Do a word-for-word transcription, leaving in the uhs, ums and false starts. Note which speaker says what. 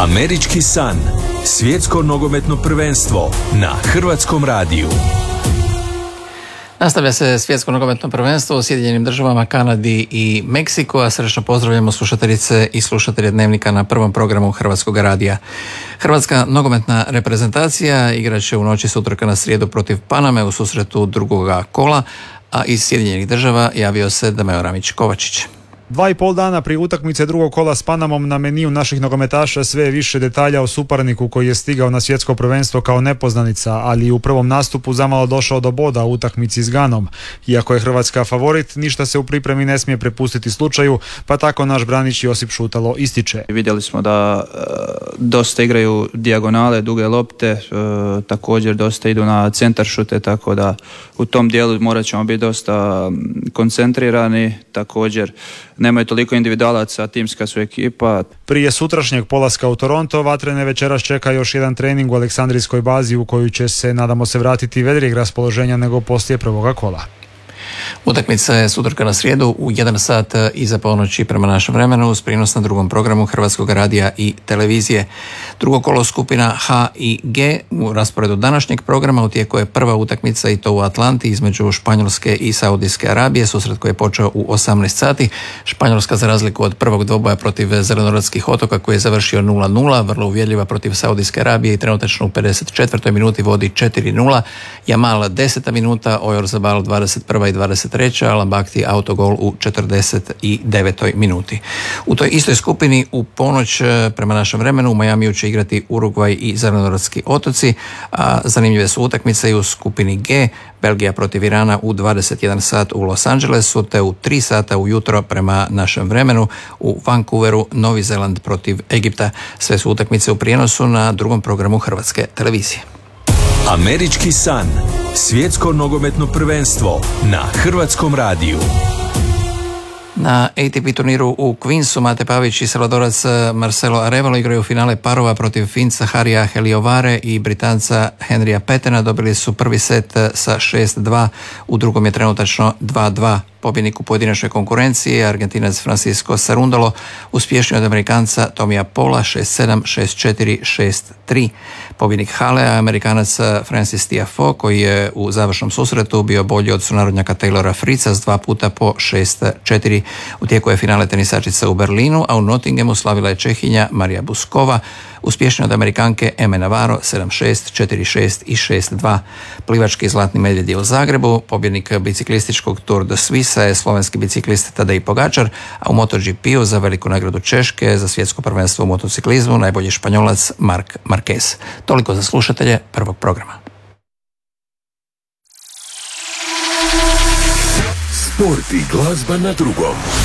Speaker 1: Američki san. Svjetsko nogometno prvenstvo na Hrvatskom radiju.
Speaker 2: Nastavlja se svjetsko nogometno prvenstvo u Sjedinjenim državama, Kanadi i Meksiku, a srdečno pozdravljamo slušateljice i slušatelje Dnevnika na prvom programu Hrvatskog radija. Hrvatska nogometna reprezentacija igrat će u noći s utorka na srijedu protiv Paname u susretu drugoga kola, a iz Sjedinjenih država javio se Dameo Ramić-Kovačić.
Speaker 3: Dva i pol dana prije utakmice drugog kola s Panamom na meniju naših nogometaša sve je više detalja o suparniku koji je stigao na svjetsko prvenstvo kao nepoznanica, ali u prvom nastupu zamalo došao do boda u utakmici s Ganom. Iako je Hrvatska favorit, ništa se u pripremi ne smije prepustiti slučaju, pa tako naš branič Josip Šutalo ističe.
Speaker 4: Vidjeli smo da e, dosta igraju dijagonale, duge lopte, e, također dosta idu na centar šute, tako da u tom dijelu morat ćemo biti dosta koncentrirani, također nemaju toliko individualaca, timska su ekipa.
Speaker 3: Prije sutrašnjeg polaska u Toronto, vatrene večeras čeka još jedan trening u Aleksandrijskoj bazi u koju će se, nadamo se, vratiti vedrijeg raspoloženja nego poslije prvoga kola.
Speaker 2: Utakmica je sutorka na srijedu u jedan sat iza ponoći prema našem vremenu uz prijenos na drugom programu Hrvatskog radija i televizije. Drugo kolo skupina H i G u rasporedu današnjeg programa u tijeku je prva utakmica i to u Atlanti između Španjolske i Saudijske Arabije, susret koji je počeo u osamnaest sati. Španjolska, za razliku od prvog dvoboja protiv Zelenorodskih otoka koji je završio nula nula, vrlo uvjerljiva protiv Saudijske Arabije i trenutačno u pedeset četvrtoj minuti vodi četiri nula. Jamal deseta minuta, Oyarzabal dvadeset prva i dvadeset treća, Alan Bakti autogol u četrdeset devetoj minuti. U toj istoj skupini u ponoć prema našem vremenu u Majamiju će igrati Urugvaj i Zelenorodski otoci, a zanimljive su utakmice i u skupini G, Belgija protiv Irana u dvadeset jedan sat u Los Angelesu, te u tri sata ujutro prema našem vremenu u Vancouveru Novi Zeland protiv Egipta. Sve su utakmice u prijenosu na drugom programu Hrvatske televizije.
Speaker 1: Američki san. Svjetsko nogometno prvenstvo na Hrvatskom radiju.
Speaker 2: Na A T P turniru u Queensu Mate Pavić i Salvadorac Marcelo Arevalo igraju finale parova protiv Finca Harija Heliovare i Britanca Henrya Petena. Dobili su prvi set sa šest dva, u drugom je trenutačno dva dva. Pobjednik u pojedinačnoj konkurenciji, Argentinac Francisco Sarundolo, uspješniji od Amerikanca Tomija Pola šest sedam, šest četiri, šest tri. Pobjednik Halea, Amerikanac Francis Tiafoe, koji je u završnom susretu bio bolji od sunarodnjaka Taylora Fritza s dva puta po šest četiri. U tijeku je finale tenisačica u Berlinu, a u Nottinghamu slavila je Čehinja Marija Buskova, uspješnija od Amerikanke Eme Navarro sedam šest, četiri šest i šest dva. Plivački zlatni medvjed je u Zagrebu, pobjednik biciklističkog Tour de Suisse je slovenski biciklist Tadej Pogačar, a u MotoGP-u za veliku nagradu Češke za svjetsko prvenstvo u motociklizmu najbolji Španjolac Marc Marquez. Toliko za slušatelje prvog programa.
Speaker 5: Sport i glazba na drugom.